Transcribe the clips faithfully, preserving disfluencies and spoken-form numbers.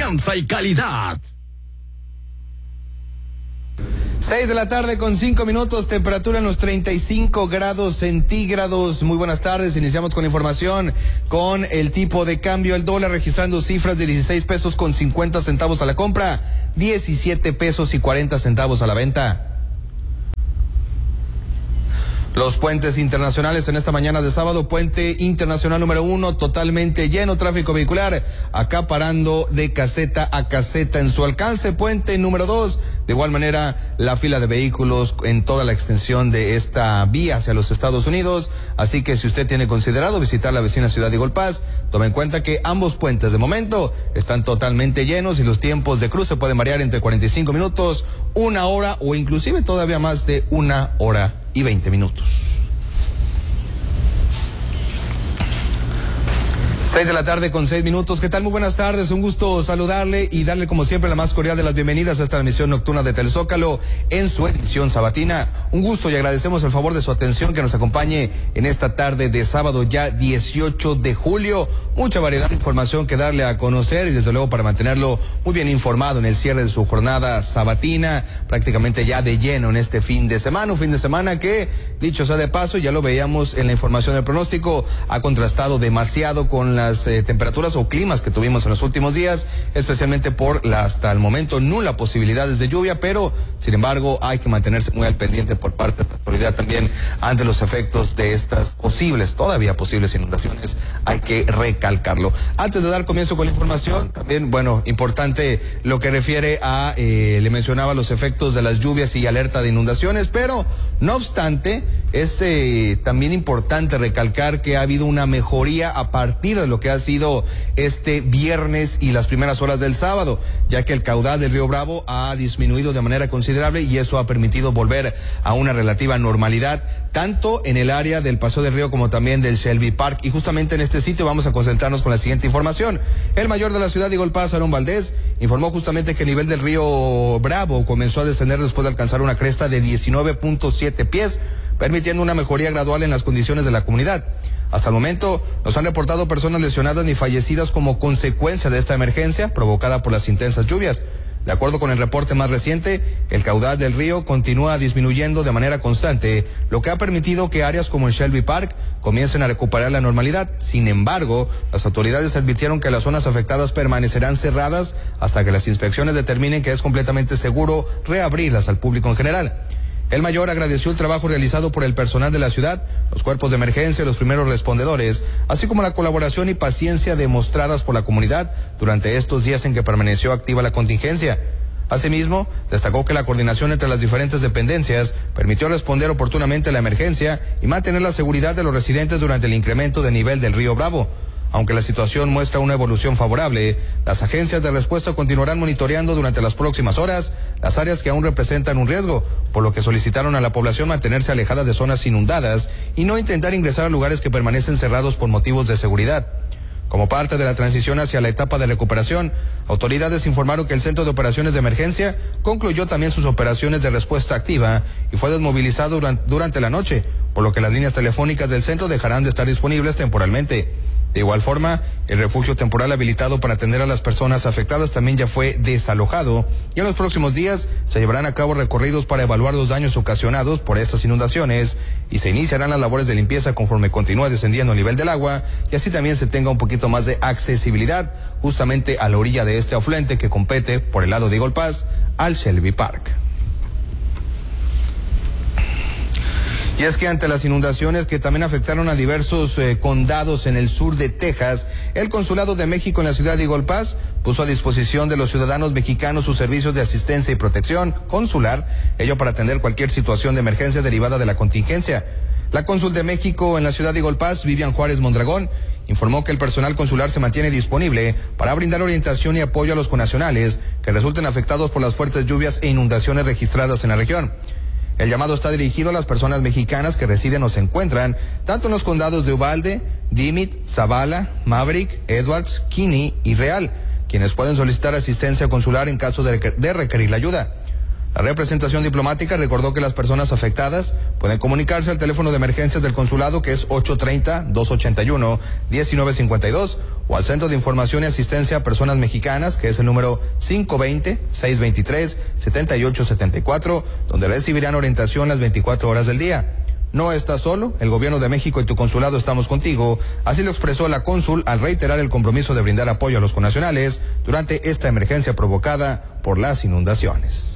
confianza y calidad. Seis de la tarde con cinco minutos, temperatura en los treinta y cinco grados centígrados. Muy buenas tardes, iniciamos con la información con el tipo de cambio. El dólar registrando cifras de dieciséis pesos con cincuenta centavos a la compra, diecisiete pesos y cuarenta centavos a la venta. Los puentes internacionales en esta mañana de sábado: puente internacional número uno totalmente lleno, tráfico vehicular acaparando de caseta a caseta en su alcance. Puente número dos, de igual manera la fila de vehículos en toda la extensión de esta vía hacia los Estados Unidos. Así que si usted tiene considerado visitar la vecina ciudad de Eagle Pass, tome en cuenta que ambos puentes de momento están totalmente llenos y los tiempos de cruce pueden variar entre cuarenta y cinco minutos, una hora o inclusive todavía más de una hora y veinte minutos. Seis de la tarde con seis minutos. ¿Qué tal? Muy buenas tardes. Un gusto saludarle y darle como siempre la más cordial de las bienvenidas a esta emisión nocturna de Telezócalo en su edición sabatina. Un gusto y agradecemos el favor de su atención que nos acompañe en esta tarde de sábado ya dieciocho de julio. Mucha variedad de información que darle a conocer y desde luego para mantenerlo muy bien informado en el cierre de su jornada sabatina, prácticamente ya de lleno en este fin de semana. Un fin de semana que, dicho sea de paso, ya lo veíamos en la información del pronóstico, ha contrastado demasiado con las eh, temperaturas o climas que tuvimos en los últimos días, especialmente por la hasta el momento nula posibilidades de lluvia, pero sin embargo hay que mantenerse muy al pendiente por parte de la autoridad también ante los efectos de estas posibles, todavía posibles inundaciones. Hay que recalcarlo. Antes de dar comienzo con la información, también, bueno, importante lo que refiere a, eh, le mencionaba los efectos de las lluvias y alerta de inundaciones, pero no obstante, es eh, también importante recalcar que ha habido una mejoría a partir de lo que ha sido este viernes y las primeras horas del sábado, ya que el caudal del río Bravo ha disminuido de manera considerable y eso ha permitido volver a una relativa normalidad, tanto en el área del Paseo del Río como también del Shelby Park. Y justamente en este sitio vamos a concentrarnos con la siguiente información. El mayor de la ciudad de Eagle Pass, Aarón Valdés, informó justamente que el nivel del río Bravo comenzó a descender después de alcanzar una cresta de diecinueve punto siete pies, permitiendo una mejoría gradual en las condiciones de la comunidad. Hasta el momento no se han reportado personas lesionadas ni fallecidas como consecuencia de esta emergencia provocada por las intensas lluvias. De acuerdo con el reporte más reciente, el caudal del río continúa disminuyendo de manera constante, lo que ha permitido que áreas como el Shelby Park comiencen a recuperar la normalidad. Sin embargo, las autoridades advirtieron que las zonas afectadas permanecerán cerradas hasta que las inspecciones determinen que es completamente seguro reabrirlas al público en general. El mayor agradeció el trabajo realizado por el personal de la ciudad, los cuerpos de emergencia y los primeros respondedores, así como la colaboración y paciencia demostradas por la comunidad durante estos días en que permaneció activa la contingencia. Asimismo, destacó que la coordinación entre las diferentes dependencias permitió responder oportunamente a la emergencia y mantener la seguridad de los residentes durante el incremento de nivel del río Bravo. Aunque la situación muestra una evolución favorable, las agencias de respuesta continuarán monitoreando durante las próximas horas las áreas que aún representan un riesgo, por lo que solicitaron a la población mantenerse alejada de zonas inundadas y no intentar ingresar a lugares que permanecen cerrados por motivos de seguridad. Como parte de la transición hacia la etapa de recuperación, autoridades informaron que el Centro de Operaciones de Emergencia concluyó también sus operaciones de respuesta activa y fue desmovilizado durante, durante la noche, por lo que las líneas telefónicas del centro dejarán de estar disponibles temporalmente. De igual forma, el refugio temporal habilitado para atender a las personas afectadas también ya fue desalojado y en los próximos días se llevarán a cabo recorridos para evaluar los daños ocasionados por estas inundaciones y se iniciarán las labores de limpieza conforme continúa descendiendo el nivel del agua y así también se tenga un poquito más de accesibilidad justamente a la orilla de este afluente que compete por el lado de Eagle Pass al Shelby Park. Y es que ante las inundaciones que también afectaron a diversos eh, condados en el sur de Texas, el Consulado de México en la ciudad de Eagle Pass puso a disposición de los ciudadanos mexicanos sus servicios de asistencia y protección consular, ello para atender cualquier situación de emergencia derivada de la contingencia. La cónsul de México en la ciudad de Eagle Pass, Vivian Juárez Mondragón, informó que el personal consular se mantiene disponible para brindar orientación y apoyo a los connacionales que resulten afectados por las fuertes lluvias e inundaciones registradas en la región. El llamado está dirigido a las personas mexicanas que residen o se encuentran tanto en los condados de Uvalde, Dimmitt, Zavala, Maverick, Edwards, Kinney y Real, quienes pueden solicitar asistencia consular en caso de, de requerir la ayuda. La representación diplomática recordó que las personas afectadas pueden comunicarse al teléfono de emergencias del consulado, que es ocho treinta, dos ochenta y uno, diecinueve cincuenta y dos, o al Centro de Información y Asistencia a Personas Mexicanas, que es el número cinco veinte, seiscientos veintitrés, setenta y ocho setenta y cuatro, donde recibirán orientación las veinticuatro horas del día. No estás solo, el gobierno de México y tu consulado estamos contigo, así lo expresó la cónsul al reiterar el compromiso de brindar apoyo a los connacionales durante esta emergencia provocada por las inundaciones.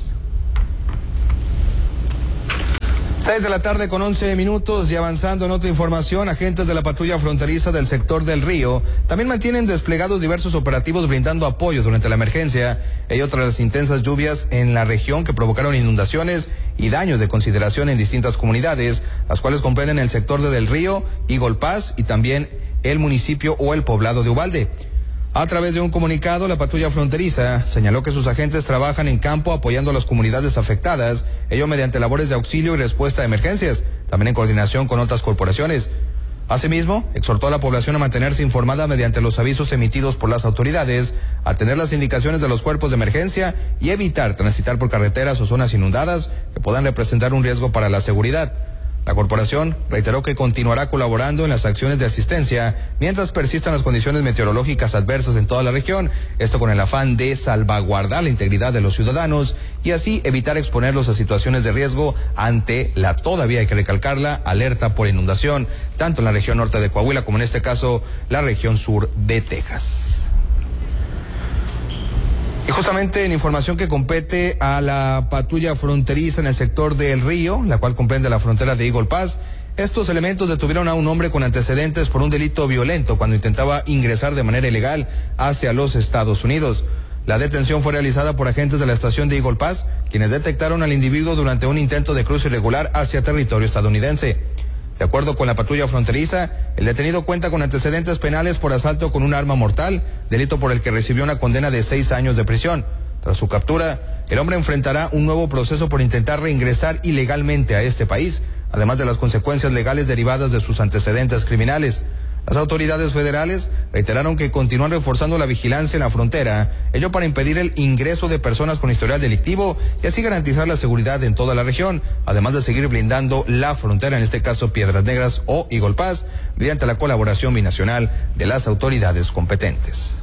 Seis de la tarde con once minutos y avanzando en otra información, agentes de la patrulla fronteriza del sector del Río también mantienen desplegados diversos operativos brindando apoyo durante la emergencia, ello tras las intensas lluvias en la región que provocaron inundaciones y daños de consideración en distintas comunidades, las cuales comprenden el sector de Del Río, Eagle Pass y también el municipio o el poblado de Uvalde. A través de un comunicado, la patrulla fronteriza señaló que sus agentes trabajan en campo apoyando a las comunidades afectadas, ello mediante labores de auxilio y respuesta a emergencias, también en coordinación con otras corporaciones. Asimismo, exhortó a la población a mantenerse informada mediante los avisos emitidos por las autoridades, atender las indicaciones de los cuerpos de emergencia y evitar transitar por carreteras o zonas inundadas que puedan representar un riesgo para la seguridad. La corporación reiteró que continuará colaborando en las acciones de asistencia mientras persistan las condiciones meteorológicas adversas en toda la región, esto con el afán de salvaguardar la integridad de los ciudadanos y así evitar exponerlos a situaciones de riesgo ante la, todavía hay que recalcarla, alerta por inundación, tanto en la región norte de Coahuila como en este caso la región sur de Texas. Y justamente en información que compete a la patrulla fronteriza en el sector del Río, la cual comprende la frontera de Eagle Pass, estos elementos detuvieron a un hombre con antecedentes por un delito violento cuando intentaba ingresar de manera ilegal hacia los Estados Unidos. La detención fue realizada por agentes de la estación de Eagle Pass, quienes detectaron al individuo durante un intento de cruce irregular hacia territorio estadounidense. De acuerdo con la patrulla fronteriza, el detenido cuenta con antecedentes penales por asalto con un arma mortal, delito por el que recibió una condena de seis años de prisión. Tras su captura, el hombre enfrentará un nuevo proceso por intentar reingresar ilegalmente a este país, además de las consecuencias legales derivadas de sus antecedentes criminales. Las autoridades federales reiteraron que continúan reforzando la vigilancia en la frontera, ello para impedir el ingreso de personas con historial delictivo y así garantizar la seguridad en toda la región, además de seguir blindando la frontera, en este caso Piedras Negras o Eagle Pass, mediante la colaboración binacional de las autoridades competentes.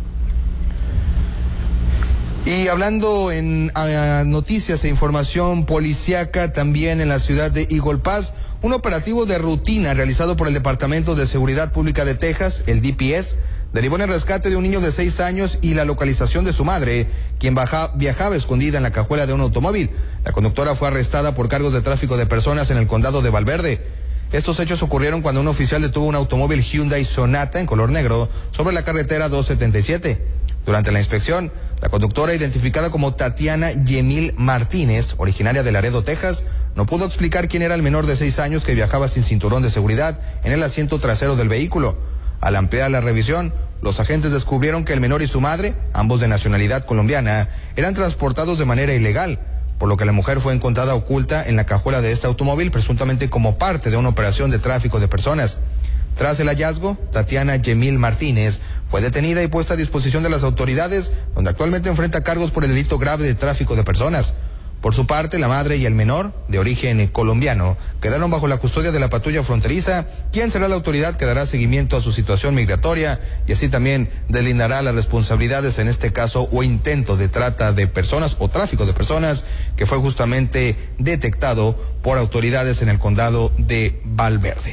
Y hablando en uh, noticias e información policíaca, también en la ciudad de Eagle Pass, un operativo de rutina realizado por el Departamento de Seguridad Pública de Texas, el D P S, derivó en el rescate de un niño de seis años y la localización de su madre, quien baja, viajaba escondida en la cajuela de un automóvil. La conductora fue arrestada por cargos de tráfico de personas en el condado de Valverde. Estos hechos ocurrieron cuando un oficial detuvo un automóvil Hyundai Sonata en color negro sobre la carretera doscientos setenta y siete. Durante la inspección, la conductora, identificada como Tatiana Yemil Martínez, originaria de Laredo, Texas, no pudo explicar quién era el menor de seis años que viajaba sin cinturón de seguridad en el asiento trasero del vehículo. Al ampliar la revisión, los agentes descubrieron que el menor y su madre, ambos de nacionalidad colombiana, eran transportados de manera ilegal, por lo que la mujer fue encontrada oculta en la cajuela de este automóvil, presuntamente como parte de una operación de tráfico de personas. Tras el hallazgo, Tatiana Yemil Martínez fue detenida y puesta a disposición de las autoridades, donde actualmente enfrenta cargos por el delito grave de tráfico de personas. Por su parte, la madre y el menor, de origen colombiano, quedaron bajo la custodia de la patrulla fronteriza, quien será la autoridad que dará seguimiento a su situación migratoria y así también delindará las responsabilidades en este caso o intento de trata de personas o tráfico de personas que fue justamente detectado por autoridades en el condado de Valverde.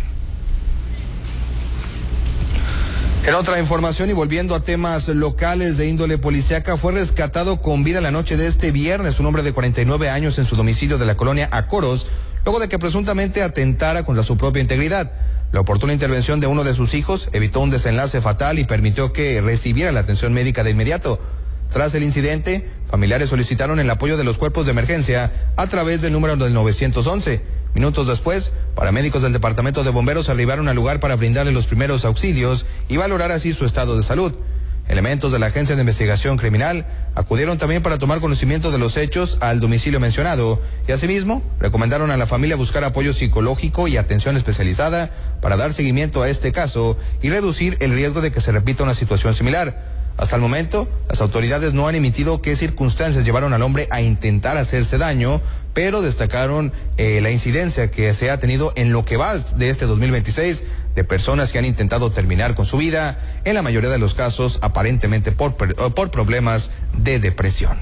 En otra información y volviendo a temas locales de índole policíaca, fue rescatado con vida la noche de este viernes un hombre de cuarenta y nueve años en su domicilio de la colonia Acoros, luego de que presuntamente atentara contra su propia integridad. La oportuna intervención de uno de sus hijos evitó un desenlace fatal y permitió que recibiera la atención médica de inmediato. Tras el incidente, familiares solicitaron el apoyo de los cuerpos de emergencia a través del número del nueve once. Minutos después, paramédicos del Departamento de Bomberos arribaron al lugar para brindarle los primeros auxilios y valorar así su estado de salud. Elementos de la Agencia de Investigación Criminal acudieron también para tomar conocimiento de los hechos al domicilio mencionado y asimismo recomendaron a la familia buscar apoyo psicológico y atención especializada para dar seguimiento a este caso y reducir el riesgo de que se repita una situación similar. Hasta el momento, las autoridades no han emitido qué circunstancias llevaron al hombre a intentar hacerse daño, pero destacaron eh, la incidencia que se ha tenido en lo que va de este dos mil veintiséis de personas que han intentado terminar con su vida, en la mayoría de los casos aparentemente por, por problemas de depresión.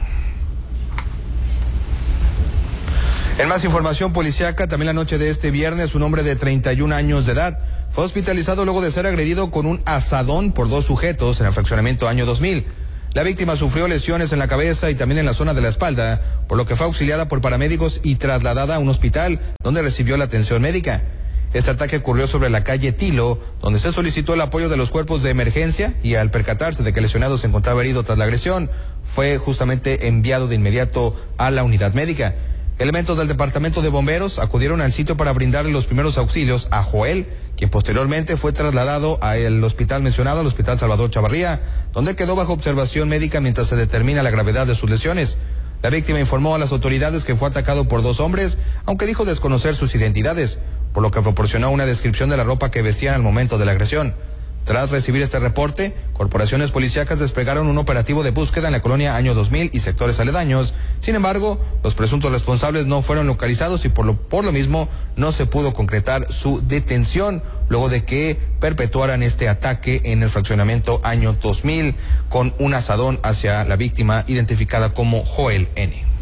En más información policíaca, también la noche de este viernes, un hombre de treinta y un años de edad fue hospitalizado luego de ser agredido con un asadón por dos sujetos en el fraccionamiento Año dos mil. La víctima sufrió lesiones en la cabeza y también en la zona de la espalda, por lo que fue auxiliada por paramédicos y trasladada a un hospital donde recibió la atención médica. Este ataque ocurrió sobre la calle Tilo, donde se solicitó el apoyo de los cuerpos de emergencia y al percatarse de que el lesionado se encontraba herido tras la agresión, fue justamente enviado de inmediato a la unidad médica. Elementos del departamento de bomberos acudieron al sitio para brindarle los primeros auxilios a Joel, quien posteriormente fue trasladado al hospital mencionado, al Hospital Salvador Chavarría, donde quedó bajo observación médica mientras se determina la gravedad de sus lesiones. La víctima informó a las autoridades que fue atacado por dos hombres, aunque dijo desconocer sus identidades, por lo que proporcionó una descripción de la ropa que vestían al momento de la agresión. Tras recibir este reporte, corporaciones policíacas desplegaron un operativo de búsqueda en la colonia Año dos mil y sectores aledaños. Sin embargo, los presuntos responsables no fueron localizados y por lo, por lo mismo no se pudo concretar su detención luego de que perpetuaran este ataque en el fraccionamiento Año dos mil con un asadón hacia la víctima identificada como Joel N.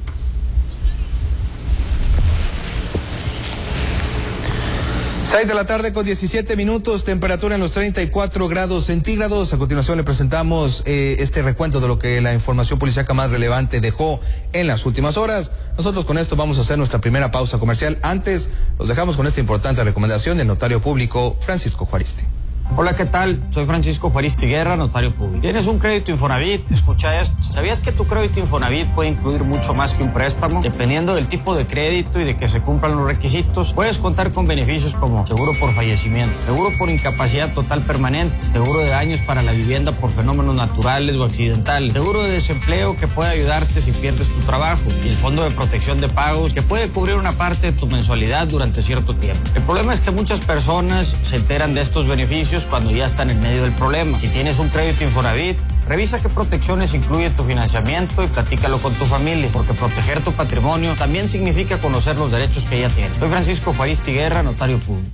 seis de la tarde con diecisiete minutos, temperatura en los treinta y cuatro grados centígrados. A continuación le presentamos eh, este recuento de lo que la información policíaca más relevante dejó en las últimas horas. Nosotros con esto vamos a hacer nuestra primera pausa comercial. Antes, los dejamos con esta importante recomendación del notario público Francisco Juaristi. Hola, ¿qué tal? Soy Francisco Juaristi Guerra, notario público. ¿Tienes un crédito Infonavit? Escucha esto. ¿Sabías que tu crédito Infonavit puede incluir mucho más que un préstamo? Dependiendo del tipo de crédito y de que se cumplan los requisitos, puedes contar con beneficios como seguro por fallecimiento, seguro por incapacidad total permanente, seguro de daños para la vivienda por fenómenos naturales o accidentales, seguro de desempleo que puede ayudarte si pierdes tu trabajo y el fondo de protección de pagos que puede cubrir una parte de tu mensualidad durante cierto tiempo. El problema es que muchas personas se enteran de estos beneficios cuando ya están en medio del problema. Si tienes un crédito Infonavit, revisa qué protecciones incluye tu financiamiento y platícalo con tu familia, porque proteger tu patrimonio también significa conocer los derechos que ella tiene. Soy Francisco Juaristi Guerra, notario público.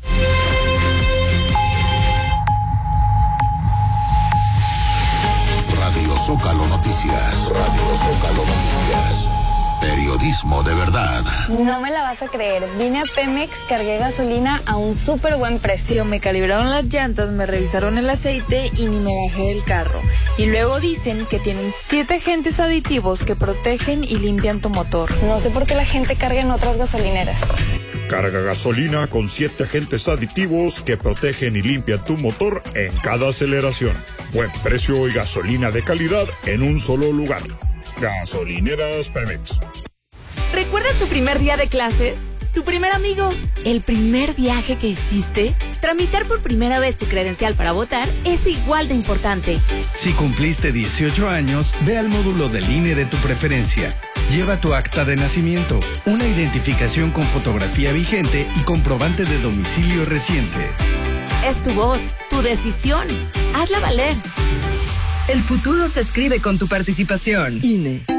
Radio Zócalo Noticias. Radio Zócalo Noticias. Periodismo de verdad. No me la vas a creer. Vine a Pemex, cargué gasolina a un súper buen precio. Me calibraron las llantas, me revisaron el aceite y ni me bajé del carro. Y luego dicen que tienen siete agentes aditivos que protegen y limpian tu motor. No sé por qué la gente carga en otras gasolineras. Carga gasolina con siete agentes aditivos que protegen y limpian tu motor en cada aceleración. Buen precio y gasolina de calidad en un solo lugar. Gasolineras Pemex. ¿Recuerdas tu primer día de clases? ¿Tu primer amigo? ¿El primer viaje que hiciste? Tramitar por primera vez tu credencial para votar es igual de importante. Si cumpliste dieciocho años, ve al módulo del I N E de tu preferencia. Lleva tu acta de nacimiento, una identificación con fotografía vigente y comprobante de domicilio reciente. Es tu voz, tu decisión. Hazla valer. El futuro se escribe con tu participación. I N E.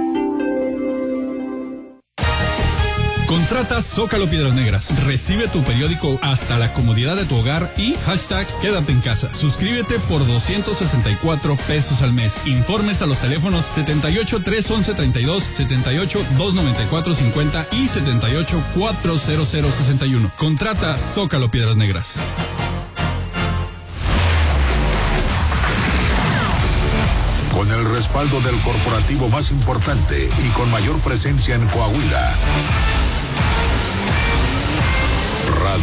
Contrata Zócalo Piedras Negras. Recibe tu periódico hasta la comodidad de tu hogar y hashtag quédate en casa. Suscríbete por doscientos sesenta y cuatro pesos al mes. Informes a los teléfonos setenta y ocho, tres once, treinta y dos, setenta y ocho, dos noventa y cuatro, cincuenta y setenta y ocho, cuatrocientos sesenta y uno. Contrata Zócalo Piedras Negras. Con el respaldo del corporativo más importante y con mayor presencia en Coahuila.